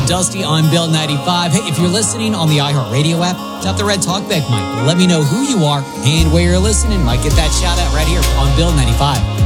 Dusty on Bill 95. Hey, if you're listening on the iHeartRadio app, tap the red talkback mic. Let me know who you are and where you're listening. Might get that shout out right here on Bill 95.